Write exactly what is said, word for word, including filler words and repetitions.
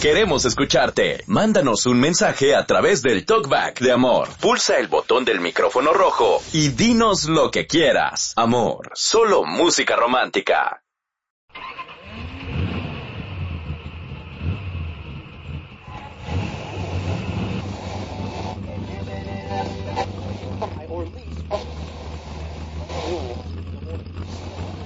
Queremos escucharte. Mándanos un mensaje a través del TalkBack de Amor. Pulsa el botón del micrófono rojo y dinos lo que quieras. Amor, solo música romántica.